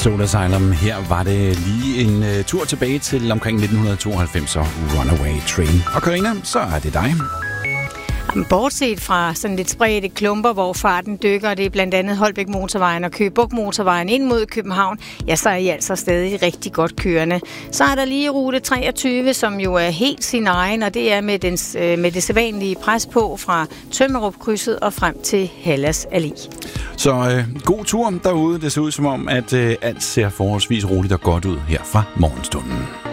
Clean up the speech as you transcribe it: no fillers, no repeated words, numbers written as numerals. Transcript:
Soul Asylum. Her var det lige en tur tilbage til omkring 1992 og Runaway Train. Og Karina, så er det dig. Bortset fra sådan lidt spredte klumper, hvor farten dykker, det er blandt andet Holbæk Motorvejen og Køge Bugt Motorvejen ind mod København, ja, så er I altså stadig rigtig godt kørende. Så er der lige rute 23, som jo er helt sin egen, og det er med det sædvanlige pres på fra Tømmerup-krydset og frem til Hallas Allé. Så god tur derude. Det ser ud som om, at alt ser forholdsvis roligt og godt ud her fra morgenstunden.